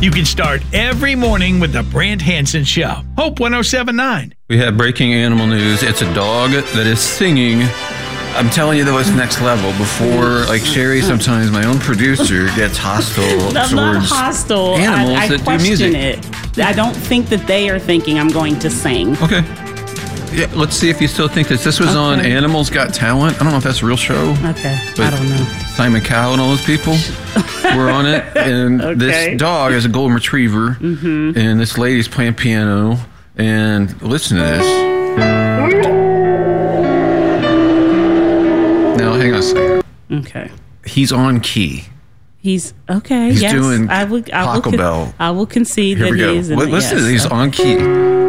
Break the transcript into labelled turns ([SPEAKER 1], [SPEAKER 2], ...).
[SPEAKER 1] You can start every morning with the Brant Hansen Show. Hope 107.9.
[SPEAKER 2] We have breaking animal news. It's a dog that is singing. I'm telling you, though, it's next level. Before, like Sherry, sometimes my own producer gets hostile
[SPEAKER 3] I'm not
[SPEAKER 2] towards
[SPEAKER 3] hostile.
[SPEAKER 2] animals
[SPEAKER 3] I
[SPEAKER 2] that do
[SPEAKER 3] question
[SPEAKER 2] music.
[SPEAKER 3] it. I don't think that they are thinking I'm going to sing.
[SPEAKER 2] Okay. Yeah, let's see if you still think this. This was on Animals Got Talent. I don't know if that's a real show.
[SPEAKER 3] Okay.
[SPEAKER 2] But
[SPEAKER 3] I don't know.
[SPEAKER 2] Simon Cowell and all those people were on it. And this dog is a golden retriever. Mm-hmm. And this lady's playing piano. And listen to this. Now, hang on a second.
[SPEAKER 3] Okay.
[SPEAKER 2] He's on key.
[SPEAKER 3] He's okay.
[SPEAKER 2] He's
[SPEAKER 3] yes,
[SPEAKER 2] doing
[SPEAKER 3] I will
[SPEAKER 2] Taco Bell.
[SPEAKER 3] I will concede
[SPEAKER 2] Here
[SPEAKER 3] that
[SPEAKER 2] we go.
[SPEAKER 3] he is.
[SPEAKER 2] Listen, he's on key.